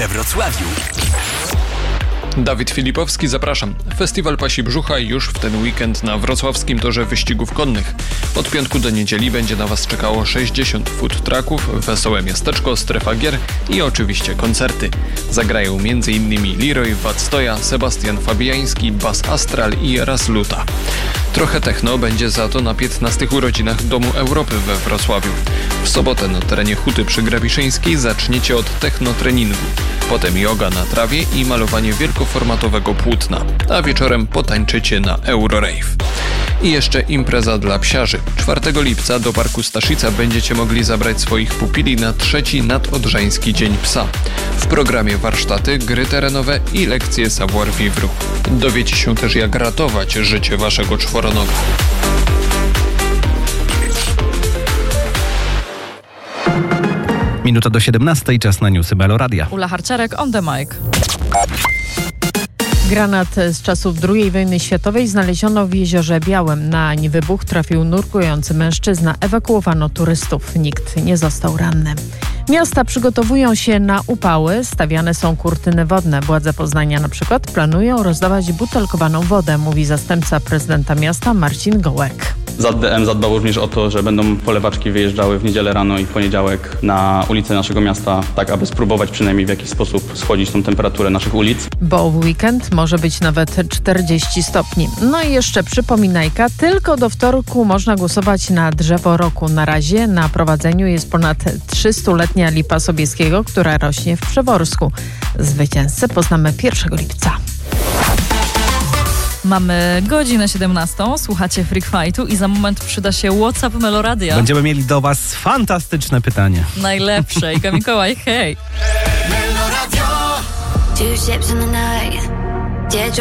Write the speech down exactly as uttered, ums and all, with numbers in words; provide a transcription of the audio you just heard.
we Wrocławiu. Dawid Filipowski, zapraszam. Festiwal Pasi Brzucha już w ten weekend na wrocławskim torze wyścigów konnych. Od piątku do niedzieli będzie na Was czekało sześćdziesiąt food trucków, wesołe miasteczko, strefa gier i oczywiście koncerty. Zagrają m.in. Leroy Wadstoja, Sebastian Fabiański, Bas Astral i Raz Luta. Trochę techno będzie za to na piętnastych urodzinach Domu Europy we Wrocławiu. W sobotę na terenie Huty przy Grabiszyńskiej zaczniecie od techno treningu. Potem joga na trawie i malowanie wielkoformatowego płótna. A wieczorem potańczycie na Eurorave. I jeszcze impreza dla psiarzy. czwartego lipca do Parku Staszica będziecie mogli zabrać swoich pupili na trzeci nadodrzański Dzień Psa. W programie warsztaty, gry terenowe i lekcje savoir-vivre. Dowiecie się też, jak ratować życie waszego czworonoga. Minuta do siedemnastej, czas na newsy Meloradia. Ula Harczarek, on the mic. Granat z czasów drugiej wojny światowej znaleziono w Jeziorze Białym. Na wybuch trafił nurkujący mężczyzna. Ewakuowano turystów. Nikt nie został ranny. Miasta przygotowują się na upały. Stawiane są kurtyny wodne. Władze Poznania na przykład planują rozdawać butelkowaną wodę, mówi zastępca prezydenta miasta Marcin Gołek. Z A D M zadbał również o to, że będą polewaczki wyjeżdżały w niedzielę rano i w poniedziałek na ulice naszego miasta, tak aby spróbować przynajmniej w jakiś sposób schodzić tą temperaturę naszych ulic. Bo w weekend może być nawet czterdzieści stopni. No i jeszcze przypominajka, tylko do wtorku można głosować na drzewo roku. Na razie na prowadzeniu jest ponad trzystuletnia lipa Sobieskiego, która rośnie w Przeworsku. Zwycięzcę poznamy pierwszego lipca. Mamy godzinę siedemnastą, słuchacie Freak Fightu i za moment przyda się WhatsApp Meloradia. Będziemy mieli do Was fantastyczne pytanie. Najlepsze. Iga Mikołaj, hej!